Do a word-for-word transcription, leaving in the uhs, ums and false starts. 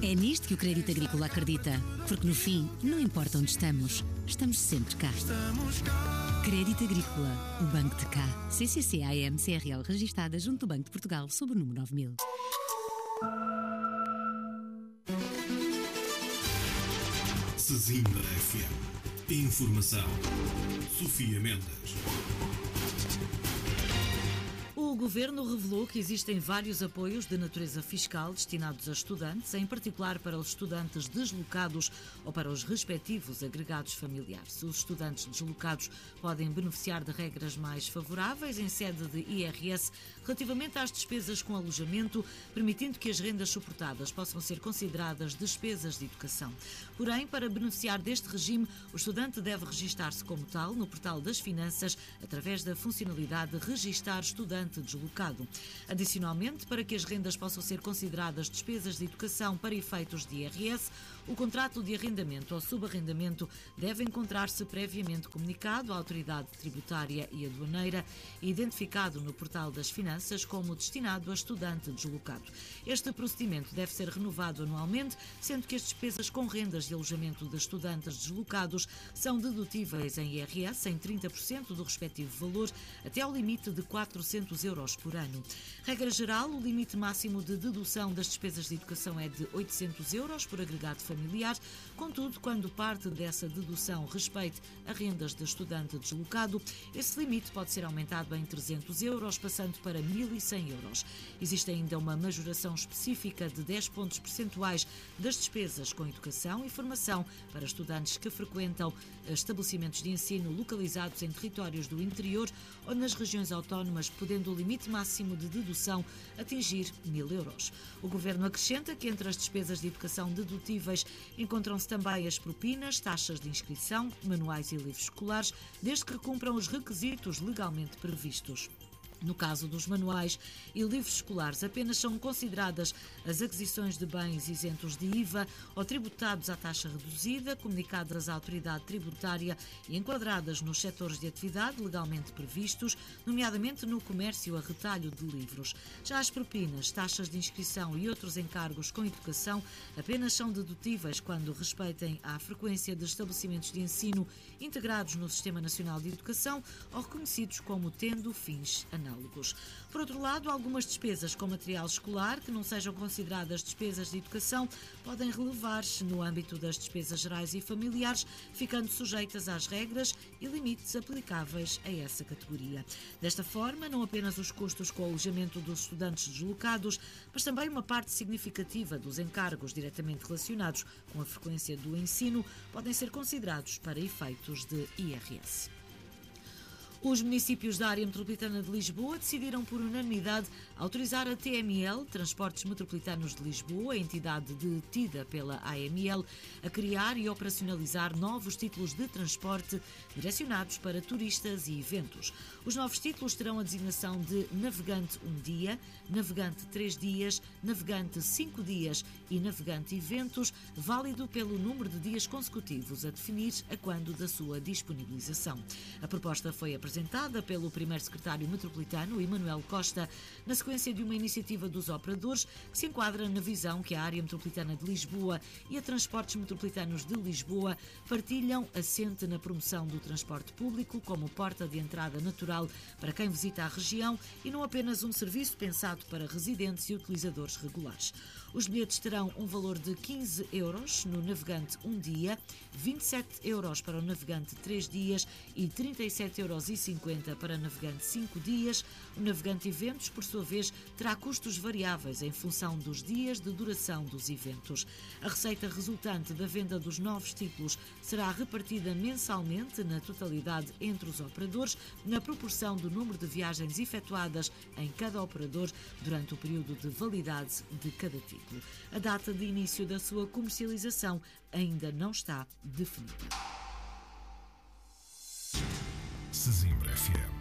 É nisto que o Crédito Agrícola acredita, porque no fim, não importa onde estamos, estamos sempre cá. Crédito Agrícola, o Banco de cá. C C C A M C R L registada junto do Banco de Portugal sob o número nove mil. Sesimbra F M. Informação. Sofia Mendes. O Governo revelou que existem vários apoios de natureza fiscal destinados a estudantes, em particular para os estudantes deslocados ou para os respectivos agregados familiares. Os estudantes deslocados podem beneficiar de regras mais favoráveis em sede de I R S relativamente às despesas com alojamento, permitindo que as rendas suportadas possam ser consideradas despesas de educação. Porém, para beneficiar deste regime, o estudante deve registar-se como tal no portal das finanças através da funcionalidade Registar Estudante Deslocado. Adicionalmente, para que as rendas possam ser consideradas despesas de educação para efeitos de I R S, o contrato de arrendamento ou subarrendamento deve encontrar-se previamente comunicado à autoridade tributária e aduaneira e identificado no portal das finanças como destinado a estudante deslocado. Este procedimento deve ser renovado anualmente, sendo que as despesas com rendas de alojamento de estudantes deslocados são dedutíveis em I R S em trinta por cento do respectivo valor, até ao limite de quatrocentos euros por ano. Regra geral, o limite máximo de dedução das despesas de educação é de oitocentos euros por agregado familiar. Contudo, quando parte dessa dedução respeite a rendas de estudante deslocado, esse limite pode ser aumentado em trezentos euros, passando para mil e cem euros. Existe ainda uma majoração específica de dez pontos percentuais das despesas com educação e formação para estudantes que frequentam estabelecimentos de ensino localizados em territórios do interior ou nas regiões autónomas, podendo o limite máximo de dedução atingir mil euros. O Governo acrescenta que entre as despesas de educação dedutíveis encontram-se também as propinas, taxas de inscrição, manuais e livros escolares, desde que cumpram os requisitos legalmente previstos. No caso dos manuais e livros escolares, apenas são consideradas as aquisições de bens isentos de I V A ou tributados à taxa reduzida, comunicadas à autoridade tributária e enquadradas nos setores de atividade legalmente previstos, nomeadamente no comércio a retalho de livros. Já as propinas, taxas de inscrição e outros encargos com educação apenas são dedutíveis quando respeitem à frequência de estabelecimentos de ensino integrados no Sistema Nacional de Educação ou reconhecidos como tendo fins análogos. Por outro lado, algumas despesas com material escolar que não sejam consideradas despesas de educação podem relevar-se no âmbito das despesas gerais e familiares, ficando sujeitas às regras e limites aplicáveis a essa categoria. Desta forma, não apenas os custos com o alojamento dos estudantes deslocados, mas também uma parte significativa dos encargos diretamente relacionados com a frequência do ensino podem ser considerados para efeitos de I R S. Os municípios da área metropolitana de Lisboa decidiram por unanimidade autorizar a T M L, Transportes Metropolitanos de Lisboa, a entidade detida pela A M L, a criar e operacionalizar novos títulos de transporte direcionados para turistas e eventos. Os novos títulos terão a designação de Navegante um dia, Navegante três dias, Navegante cinco dias e Navegante Eventos, válido pelo número de dias consecutivos a definir a quando da sua disponibilização. A proposta foi apresentada apresentada pelo primeiro secretário metropolitano, Emanuel Costa, na sequência de uma iniciativa dos operadores que se enquadra na visão que a área metropolitana de Lisboa e a Transportes Metropolitanos de Lisboa partilham, assente na promoção do transporte público como porta de entrada natural para quem visita a região e não apenas um serviço pensado para residentes e utilizadores regulares. Os bilhetes terão um valor de quinze euros no Navegante um dia, vinte e sete euros para o Navegante três dias e trinta e sete euros e cinquenta para Navegante cinco dias. O Navegante Eventos, por sua vez, terá custos variáveis em função dos dias de duração dos eventos. A receita resultante da venda dos novos títulos será repartida mensalmente na totalidade entre os operadores, na proporção do número de viagens efetuadas em cada operador durante o período de validade de cada título. A data de início da sua comercialização ainda não está definida. Sesimbra F M.